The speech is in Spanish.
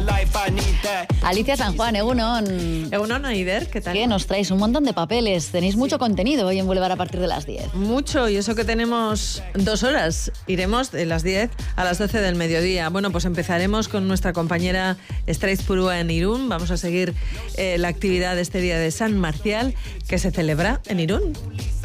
Alicia San Juan, Egunon. Egunon, Aider, ¿qué tal? ¿Qué? Nos traéis un montón de papeles. Tenéis mucho contenido hoy en Boulevard a partir de las 10. Mucho, y eso que tenemos 2 horas. Iremos de las 10 a las 12 del mediodía. Bueno, pues empezaremos con nuestra compañera Estrais Purúa en Irún. Vamos a seguir la actividad de este día de San Marcial, que se celebra en Irún.